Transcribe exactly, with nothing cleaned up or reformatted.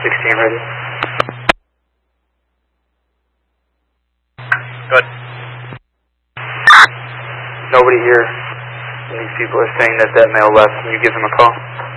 sixteen ready. Good. Nobody here. These people are saying that that male left. Can you give him a call?